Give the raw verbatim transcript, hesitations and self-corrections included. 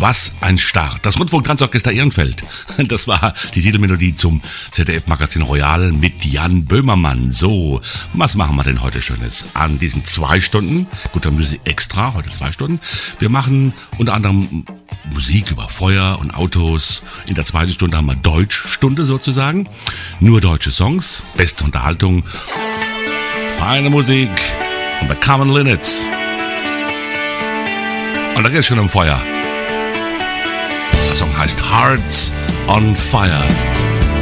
Was ein Start. Das Rundfunk-Tanzorchester Ehrenfeld. Das war die Titelmelodie zum Z D F-Magazin Royal mit Jan Böhmermann. So, was machen wir denn heute Schönes? An diesen zwei Stunden, gut, dann müssen Sie extra, heute zwei Stunden. Wir machen unter anderem Musik über Feuer und Autos. In der zweiten Stunde haben wir Deutschstunde sozusagen. Nur deutsche Songs, beste Unterhaltung, feine Musik und The Common Linnets. Und da geht es schon um Feuer. Der Song heißt Hearts on Fire.